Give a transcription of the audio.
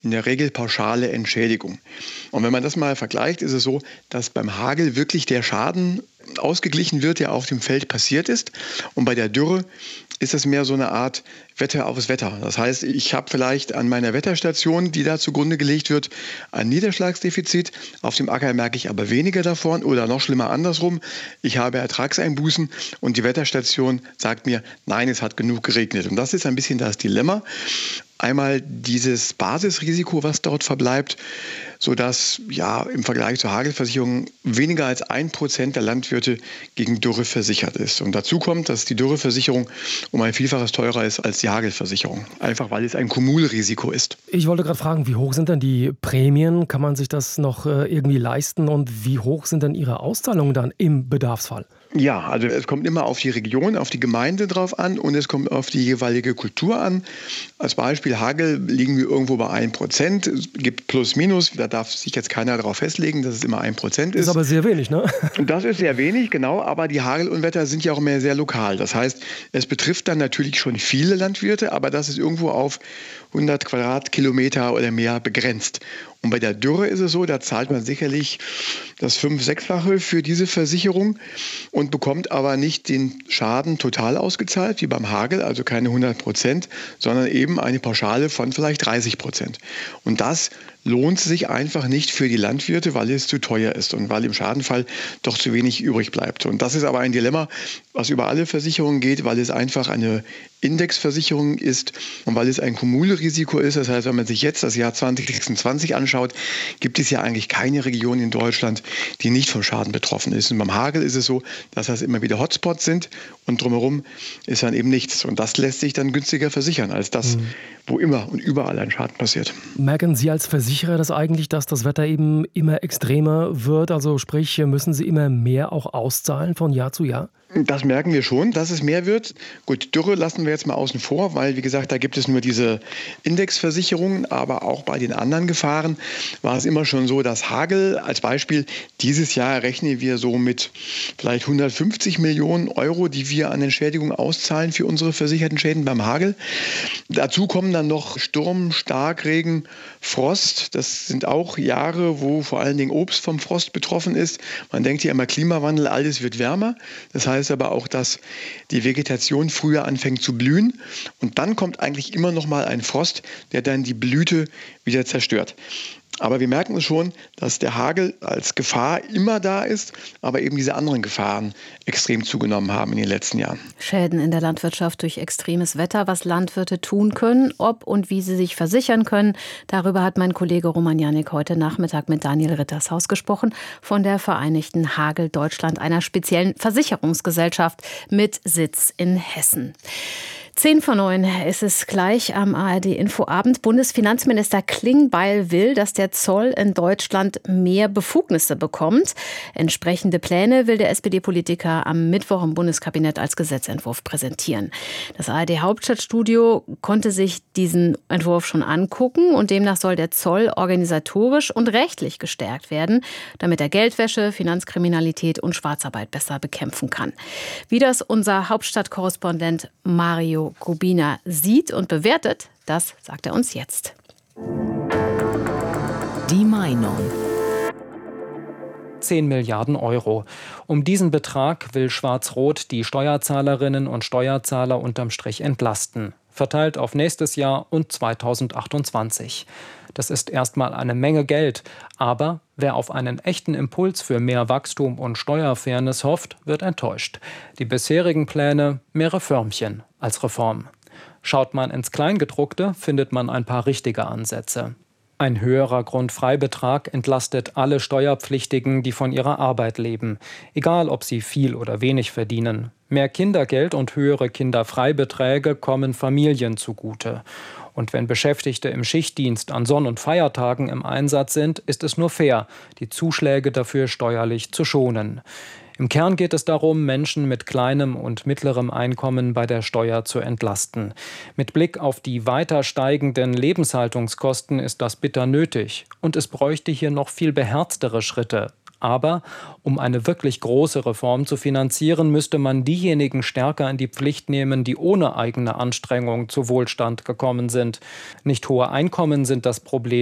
in der Regel pauschale Entschädigung. Und wenn man das mal vergleicht, ist es so, dass beim Hagel wirklich der Schaden ausgeglichen wird, der auf dem Feld passiert ist. Und bei der Dürre ist es mehr so eine Art Wetter aufs Wetter. Das heißt, ich habe vielleicht an meiner Wetterstation, die da zugrunde gelegt wird, ein Niederschlagsdefizit. Auf dem Acker merke ich aber weniger davon oder noch schlimmer andersrum. Ich habe Ertragseinbußen und die Wetterstation sagt mir, nein, es hat genug geregnet. Und das ist ein bisschen das Dilemma. Einmal dieses Basisrisiko, was dort verbleibt, sodass im Vergleich zur Hagelversicherung weniger als 1% der Landwirte gegen Dürre versichert ist. Und dazu kommt, dass die Dürreversicherung um ein Vielfaches teurer ist als die Hagelversicherung. Einfach weil es ein Kumulrisiko ist. Ich wollte gerade fragen, wie hoch sind denn die Prämien? Kann man sich das noch irgendwie leisten? Und wie hoch sind denn Ihre Auszahlungen dann im Bedarfsfall? Ja, also es kommt immer auf die Region, auf die Gemeinde drauf an und es kommt auf die jeweilige Kultur an. Als Beispiel Hagel liegen wir irgendwo bei 1%. Es gibt plus minus, da darf sich jetzt keiner darauf festlegen, dass es immer 1% ist. Ist aber sehr wenig, ne? Das ist sehr wenig, genau, aber die Hagelunwetter sind ja auch mehr sehr lokal. Das heißt, es betrifft dann natürlich schon viele Landwirte, aber das ist irgendwo auf 100 Quadratkilometer oder mehr begrenzt. Und bei der Dürre ist es so, da zahlt man sicherlich das 5-6-fache für diese Versicherung und bekommt aber nicht den Schaden total ausgezahlt, wie beim Hagel, also keine 100%, sondern eben eine Pauschale von vielleicht 30%. Und das lohnt sich einfach nicht für die Landwirte, weil es zu teuer ist und weil im Schadenfall doch zu wenig übrig bleibt. Und das ist aber ein Dilemma, was über alle Versicherungen geht, weil es einfach eine Indexversicherung ist und weil es ein Kumulrisiko ist. Das heißt, wenn man sich jetzt das Jahr 2026 anschaut, gibt es ja eigentlich keine Region in Deutschland, die nicht vom Schaden betroffen ist. Und beim Hagel ist es so, dass das immer wieder Hotspots sind und drumherum ist dann eben nichts. Und das lässt sich dann günstiger versichern als das, wo immer und überall ein Schaden passiert. Merken Sie als Versicherer das eigentlich, dass das Wetter eben immer extremer wird? Also sprich, müssen Sie immer mehr auch auszahlen von Jahr zu Jahr? Das merken wir schon, dass es mehr wird. Gut, Dürre lassen wir jetzt mal außen vor, weil, wie gesagt, da gibt es nur diese Indexversicherungen. Aber auch bei den anderen Gefahren war es immer schon so, dass Hagel als Beispiel, dieses Jahr rechnen wir so mit vielleicht 150 Millionen Euro, die wir an Entschädigung auszahlen für unsere versicherten Schäden beim Hagel. Dazu kommen dann noch Sturm, Starkregen, Frost. Das sind auch Jahre, wo vor allen Dingen Obst vom Frost betroffen ist. Man denkt ja immer Klimawandel, alles wird wärmer. Das heißt aber auch, dass die Vegetation früher anfängt zu blühen. Und dann kommt eigentlich immer noch mal ein Frost, der dann die Blüte wieder zerstört. Aber wir merken es schon, dass der Hagel als Gefahr immer da ist, aber eben diese anderen Gefahren extrem zugenommen haben in den letzten Jahren. Schäden in der Landwirtschaft durch extremes Wetter, was Landwirte tun können, ob und wie sie sich versichern können. Darüber hat mein Kollege Roman Janik heute Nachmittag mit Daniel Rittershaus gesprochen von der Vereinigten Hagel Deutschland, einer speziellen Versicherungsgesellschaft mit Sitz in Hessen. 8:50 ist es gleich am ARD-Infoabend. Bundesfinanzminister Klingbeil will, dass der Zoll in Deutschland mehr Befugnisse bekommt. Entsprechende Pläne will der SPD-Politiker am Mittwoch im Bundeskabinett als Gesetzentwurf präsentieren. Das ARD-Hauptstadtstudio konnte sich diesen Entwurf schon angucken und demnach soll der Zoll organisatorisch und rechtlich gestärkt werden, damit er Geldwäsche, Finanzkriminalität und Schwarzarbeit besser bekämpfen kann. Wie das unser Hauptstadtkorrespondent Mario Kubina sieht und bewertet, das sagt er uns jetzt. Die Meinung. 10 Milliarden Euro. Um diesen Betrag will Schwarz-Rot die Steuerzahlerinnen und Steuerzahler unterm Strich entlasten. Verteilt auf nächstes Jahr und 2028. Das ist erstmal eine Menge Geld. Aber wer auf einen echten Impuls für mehr Wachstum und Steuerfairness hofft, wird enttäuscht. Die bisherigen Pläne, mehr Reformchen als Reform. Schaut man ins Kleingedruckte, findet man ein paar richtige Ansätze. Ein höherer Grundfreibetrag entlastet alle Steuerpflichtigen, die von ihrer Arbeit leben, egal ob sie viel oder wenig verdienen. Mehr Kindergeld und höhere Kinderfreibeträge kommen Familien zugute. Und wenn Beschäftigte im Schichtdienst an Sonn- und Feiertagen im Einsatz sind, ist es nur fair, die Zuschläge dafür steuerlich zu schonen. Im Kern geht es darum, Menschen mit kleinem und mittlerem Einkommen bei der Steuer zu entlasten. Mit Blick auf die weiter steigenden Lebenshaltungskosten ist das bitter nötig. Und es bräuchte hier noch viel beherztere Schritte. Aber um eine wirklich große Reform zu finanzieren, müsste man diejenigen stärker in die Pflicht nehmen, die ohne eigene Anstrengung zu Wohlstand gekommen sind. Nicht hohe Einkommen sind das Problem.